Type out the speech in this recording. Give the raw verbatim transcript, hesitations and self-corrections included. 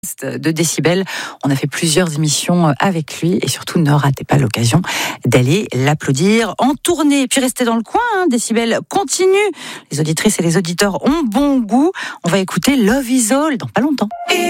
de Décibel. On a fait plusieurs émissions avec lui et surtout ne ratez pas l'occasion d'aller l'applaudir en tournée. Puis restez dans le coin, hein, Décibel continue. Les auditrices et les auditeurs ont bon goût. On va écouter Love Is All dans pas longtemps.